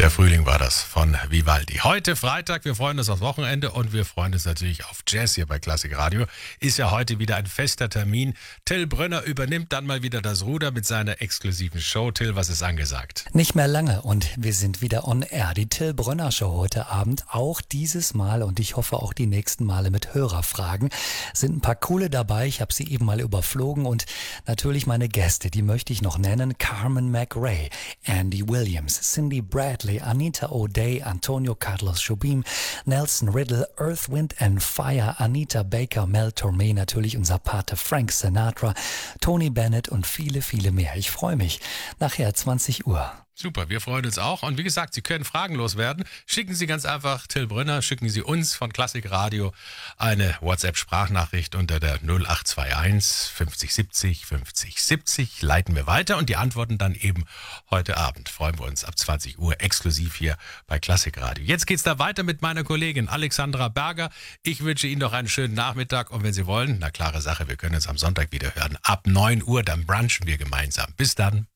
Der Frühling war das von Vivaldi. Heute Freitag, wir freuen uns aufs Wochenende und wir freuen uns natürlich auf Jazz hier bei Klassik Radio. Ist ja heute wieder ein fester Termin. Till Brönner übernimmt dann mal wieder das Ruder mit seiner exklusiven Show. Till, was ist angesagt? Nicht mehr lange und wir sind wieder on air. Die Till Brönner Show heute Abend, auch dieses Mal und ich hoffe auch die nächsten Male mit Hörerfragen. Sind ein paar coole dabei, ich habe sie eben mal überflogen und natürlich meine Gäste, die möchte ich noch nennen. Carmen McRae, Andy Williams, Cindy Bradley, Anita O'Day, Antonio Carlos Jobim, Nelson Riddle, Earth, Wind and Fire, Anita Baker, Mel Torme, natürlich unser Pate Frank Sinatra, Tony Bennett und viele, viele mehr. Ich freue mich. Nachher 20 Uhr. Super, wir freuen uns auch. Und wie gesagt, Sie können fragenlos werden. Schicken Sie ganz einfach Till Brönner, schicken Sie uns von Klassik Radio eine WhatsApp-Sprachnachricht unter der 0821 50 70 50 70. Leiten wir weiter und die Antworten dann eben heute Abend. Freuen wir uns ab 20 Uhr exklusiv hier bei Klassik Radio. Jetzt geht's da weiter mit meiner Kollegin Alexandra Berger. Ich wünsche Ihnen noch einen schönen Nachmittag und wenn Sie wollen, na klare Sache, wir können uns am Sonntag wieder hören. Ab 9 Uhr, dann brunchen wir gemeinsam. Bis dann.